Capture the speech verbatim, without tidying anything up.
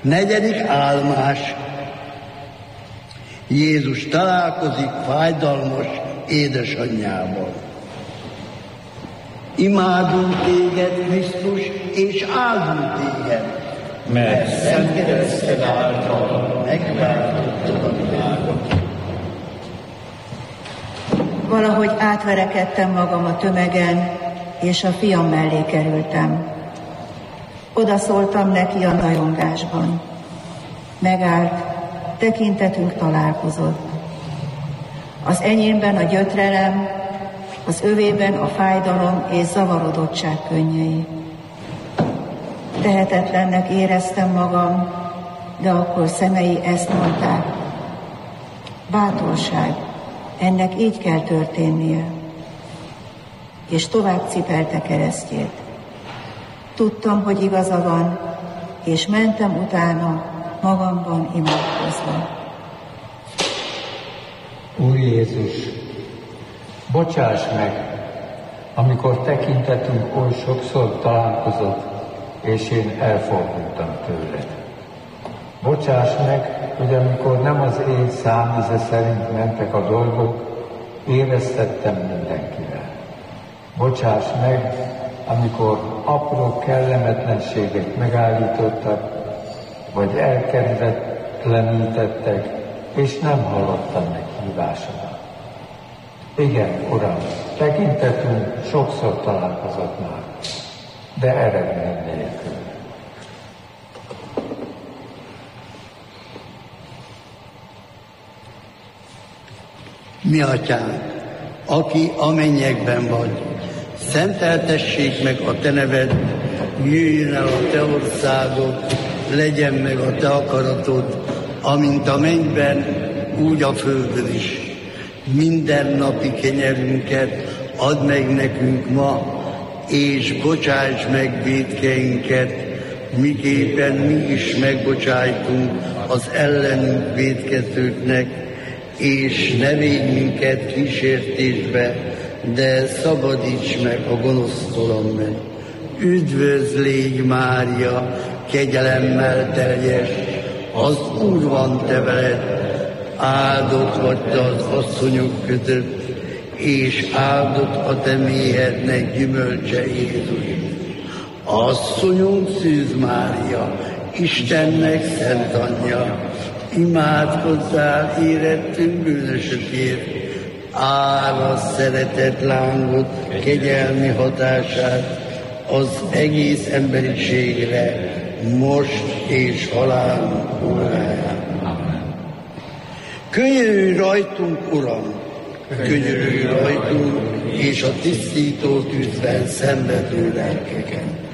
Negyedik álmás. Jézus találkozik fájdalmas édesanyjával. Imádunk téged, Krisztus, és áldunk téged, mert szent kereszted által megváltottad a világot. Valahogy átverekedtem magam a tömegen, és a fiam mellé kerültem. Oda szóltam neki a najongásban. Megállt, tekintetünk találkozott. Az enyémben a gyötrelem, az övében a fájdalom és zavarodottság könnyei. Tehetetlennek éreztem magam, de akkor szemei ezt mondták. Bátorság, ennek így kell történnie. És tovább cipelte keresztjét. Tudtam, hogy igaza van, és mentem utána, magamban imádkozva. Úr Jézus, bocsáss meg, amikor tekintetünk oly sokszor találkozott, és én elfordultam tőled. Bocsáss meg, hogy amikor nem az én számíze szerint mentek a dolgok, éreztettem mindenkivel. Bocsáss meg, amikor apró kellemetlenségek megállítottak, vagy elkerületlenítettek, és nem hallottam meg hívásodat. Igen, Uram, tekintetünk sokszor találkozott már, de eredmény nélkül. Mi atyánk, aki a mennyekben vagy, szenteltessék meg a te neved, jöjjön el a te országod, legyen meg a te akaratod, amint a mennyben, úgy a földön is. Minden napi kenyerünket add meg nekünk ma, és bocsáss meg vétkeinket, miképpen mi is megbocsájtunk az ellenünk vétkezőknek, és ne védj minket kísértésbe, de szabadíts meg a gonosztól meg. Üdvözl légy, Mária, kegyelemmel teljes, az Úr van te veled, áldott vagy te az asszonyok között, és áldott a te méhednek gyümölcse Jézus. Asszonyunk Szűz Mária, Istennek szent anyja, imádkozzál érettünk bűnösökért, áll szeretet lángot, kegyelmi hatását az egész emberiségre, most és halálunk óráján. Könyörülj rajtunk, Uram, könyörülj rajtunk, és a tisztító tűzben szenvedő lelkeken.